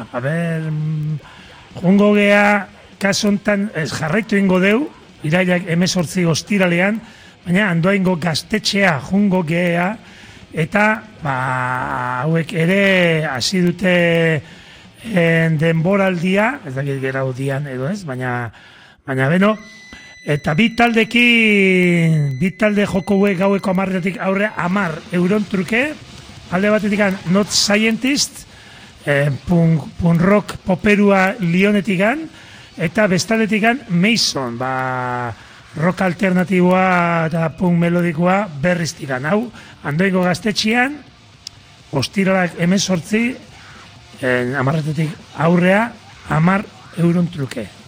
a ber, jungo gea, kasontan, jarraitu ingo deu, iraiak 18 ostiralean, baina Andoaingo gaztetxea jungo gea, eta hauek ere hasi dute denboraldia, ez dakit gerau dian edo ez, baina beno, eta bi talde joko hauek gaueko 10 aurre 10 euron truke, alde batetik Not Scientist, punk rock poperua Lionetikan, eta bestaldetik Mason, rock alternatiboa eta punk melodikoa berriztikan. Hau, Andoaingo gaztetxean, ostiralak 18, 10 aurrea 10 euron truke.